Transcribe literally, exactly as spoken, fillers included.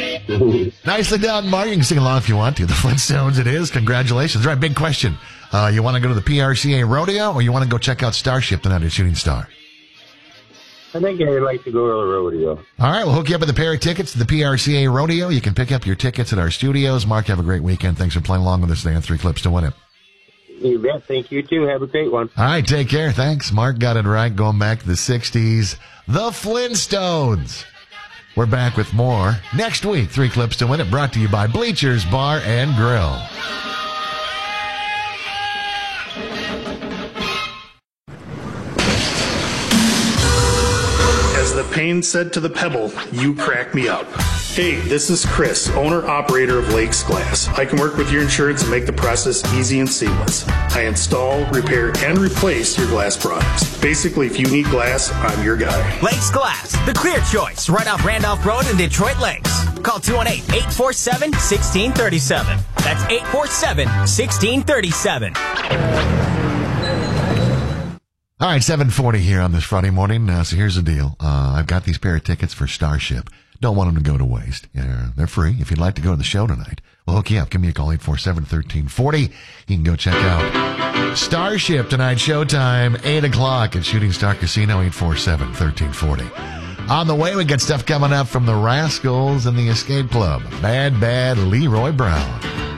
Nicely done, Mark. You can sing along if you want to. The Flintstones it is. Congratulations. All right, big question. Uh, you want to go to the P R C A Rodeo, or you want to go check out Starship tonight at Shooting Star? I think I'd like to go to the rodeo. All right, we'll hook you up with a pair of tickets to the P R C A Rodeo. You can pick up your tickets at our studios. Mark, have a great weekend. Thanks for playing along with us today on Three Clips to Win It. You bet. Thank you, too. Have a great one. All right, take care. Thanks. Mark got it right. Going back to the sixties. The Flintstones. We're back with more next week. Three Clips to Win It, brought to you by Bleachers Bar and Grill. As the pain said to the pebble, you crack me up. Hey, this is Chris, owner-operator of Lakes Glass. I can work with your insurance and make the process easy and seamless. I install, repair, and replace your glass products. Basically, if you need glass, I'm your guy. Lakes Glass, the clear choice, right off Randolph Road in Detroit Lakes. Call two one eight, eight four seven, one six three seven. That's eight four seven, one six three seven. All right, seven forty here on this Friday morning. Uh, so here's the deal. Uh, I've got these pair of tickets for Starship. Don't want them to go to waste. Yeah, they're free. If you'd like to go to the show tonight, we'll hook you up. Give me a call, eight four seven, one three four zero. You can go check out Starship tonight, showtime, eight o'clock at Shooting Star Casino, eight four seven, one three four zero. On the way, we got stuff coming up from the Rascals and the Escape Club. Bad, bad Leroy Brown.